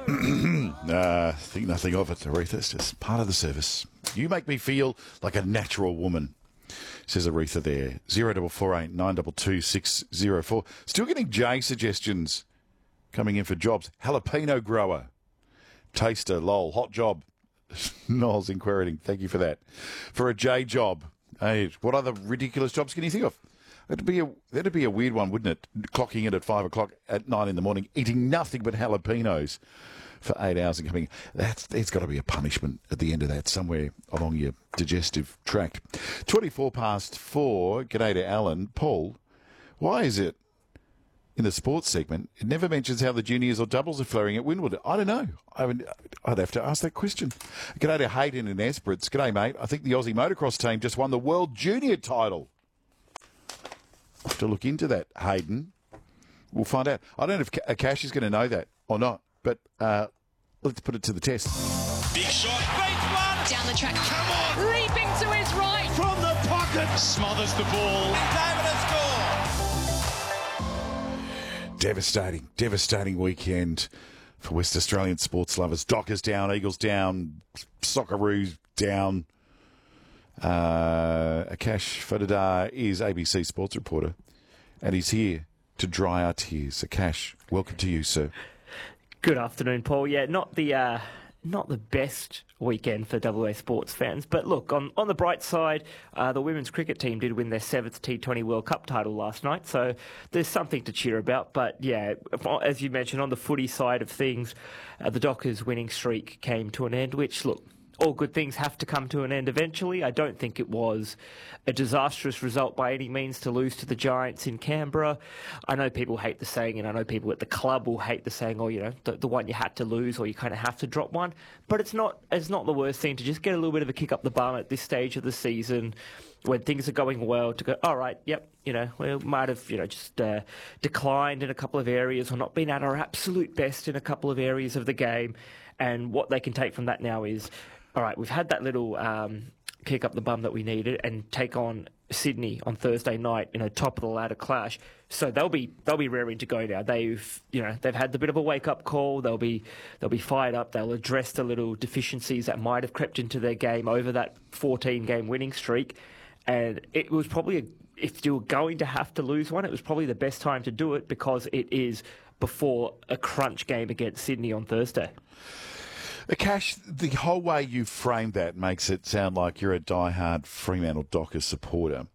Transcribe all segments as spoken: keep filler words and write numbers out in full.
uh, think nothing of it, Aretha. It's just part of the service. You make me feel like a natural woman, says Aretha there. Zero double four eight nine double two six zero four. Still getting J suggestions coming in for jobs. Jalapeno grower, taster, lol, hot job. Noel's inquiring. Thank you for that. For a J job, hey, what other ridiculous jobs can you think of? That'd be a that'd be a weird one, wouldn't it? Clocking in at five o'clock at nine in the morning, eating nothing but jalapenos for eight hours and coming. That's there's got to be a punishment at the end of that somewhere along your digestive tract. Twenty-four past four. G'day to Alan. Paul, why is it in the sports segment it never mentions how the juniors or doubles are flaring at Wynwood? I don't know. I mean, I'd have to ask that question. G'day to Hayden in Esperance. G'day, mate. I think the Aussie motocross team just won the World Junior title. Have to look into that, Hayden. We'll find out. I don't know if Akash is going to know that or not, but uh, let's put it to the test. Big shot, beats one. Down the track. Come on. Leaping to his right. From the pocket. Smothers the ball. David has scored. Devastating, devastating weekend for West Australian sports lovers. Dockers down, Eagles down, Socceroos down. Uh, Akash Fadadar is A B C sports reporter, and he's here to dry our tears. Akash, welcome to you, sir. Good afternoon, Paul. Yeah, not the uh, not the best weekend for W A sports fans, but look, on on the bright side, uh, the women's cricket team did win their seventh T twenty World Cup title last night, so there's something to cheer about. But yeah, as you mentioned, on the footy side of things, uh, the Dockers' winning streak came to an end, which, look, all good things have to come to an end eventually. I don't think it was a disastrous result by any means to lose to the Giants in Canberra. I know people hate the saying, and I know people at the club will hate the saying, oh, you know, the, the one you had to lose or you kind of have to drop one. But it's not it's not the worst thing to just get a little bit of a kick up the bum at this stage of the season when things are going well to go, all right, yep, you know, we might have, you know, just uh, declined in a couple of areas or not been at our absolute best in a couple of areas of the game. And what they can take from that now is, all right, we've had that little um, kick up the bum that we needed and take on Sydney on Thursday night in a top of the ladder clash. So they'll be they'll be raring to go now. They've you know they've had the bit of a wake up call. They'll be they'll be fired up. They'll address the little deficiencies that might have crept into their game over that fourteen game winning streak. And it was probably a, if you were going to have to lose one, it was probably the best time to do it because it is before a crunch game against Sydney on Thursday. Akash, the whole way you framed that makes it sound like you're a diehard Fremantle Dockers supporter.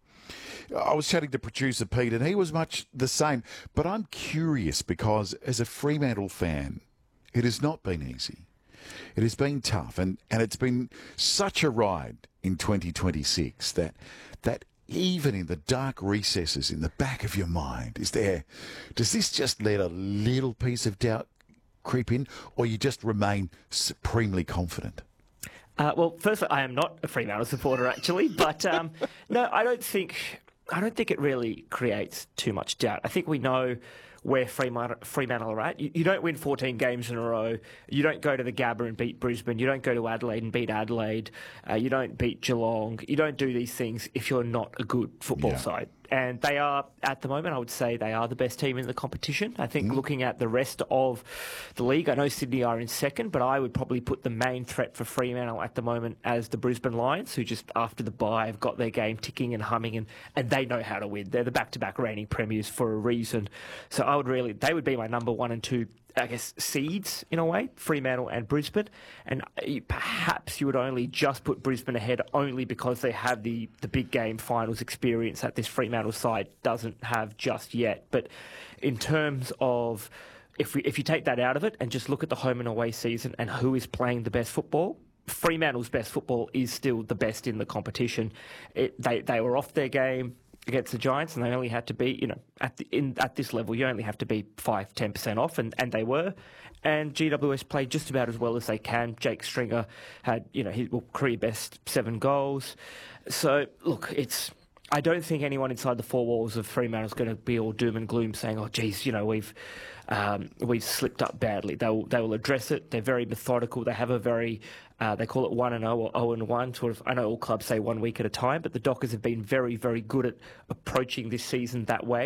I was chatting to producer Pete, and he was much the same. But I'm curious because, as a Fremantle fan, it has not been easy. It has been tough, and, and it's been such a ride in twenty twenty-six that that even in the dark recesses in the back of your mind, is there, does this just let a little piece of doubt creep in, or you just remain supremely confident? Uh, well, firstly, I am not a Fremantle supporter, actually, but um, no, I don't think I don't think it really creates too much doubt. I think we know where Fremantle, Fremantle are at. You, you don't win fourteen games in a row. You don't go to the Gabba and beat Brisbane. You don't go to Adelaide and beat Adelaide. Uh, you don't beat Geelong. You don't do these things if you're not a good football Yeah. side. And they are, at the moment, I would say they are the best team in the competition. I think mm. looking at the rest of the league, I know Sydney are in second, but I would probably put the main threat for Fremantle at the moment as the Brisbane Lions, who just after the bye have got their game ticking and humming, and, and they know how to win. They're the back-to-back reigning premiers for a reason. So I would really, they would be my number one and two, I guess, seeds in a way, Fremantle and Brisbane. And perhaps you would only just put Brisbane ahead only because they have the, the big game finals experience that this Fremantle side doesn't have just yet. But in terms of, if we if you take that out of it and just look at the home and away season and who is playing the best football, Fremantle's best football is still the best in the competition. It, they they were off their game against the Giants, and they only had to be, you know, at the, in at this level, you only have to be five, ten percent off, and, and they were. And G W S played just about as well as they can. Jake Stringer had, you know, his well, career best seven goals. So look, it's. I don't think anyone inside the four walls of Fremantle is going to be all doom and gloom saying, oh, geez, you know, we've um, we've slipped up badly. They will, they will address it. They're very methodical. They have a very, uh, they call it one and oh or oh and one, sort of. I know all clubs say one week at a time, but the Dockers have been very, very good at approaching this season that way.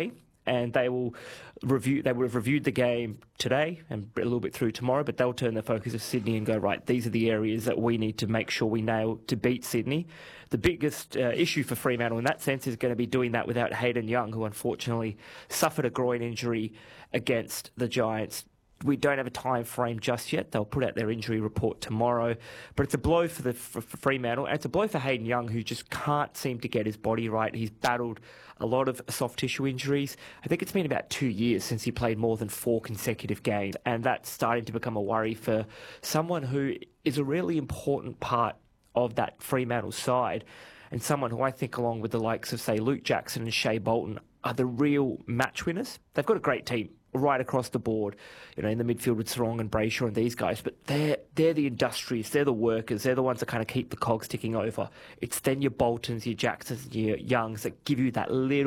and they will review. They would have reviewed the game today and a little bit through tomorrow, but they'll turn the focus of Sydney and go, right, these are the areas that we need to make sure we nail to beat Sydney. The biggest uh, issue for Fremantle in that sense is going to be doing that without Hayden Young, who unfortunately suffered a groin injury against the Giants. We don't have a time frame just yet. They'll put out their injury report tomorrow. But it's a blow for the for, for Fremantle, and it's a blow for Hayden Young, who just can't seem to get his body right. He's battled a lot of soft tissue injuries. I think it's been about two years since he played more than four consecutive games, and that's starting to become a worry for someone who is a really important part of that Fremantle side, and someone who I think, along with the likes of, say, Luke Jackson and Shea Bolton, are the real match winners. They've got a great team right across the board, you know, in the midfield with Sarong and Brayshaw and these guys, but they're they're the industrious, they're the workers, they're the ones that kind of keep the cogs ticking over. It's then your Boltons, your Jacksons, your Youngs that give you that little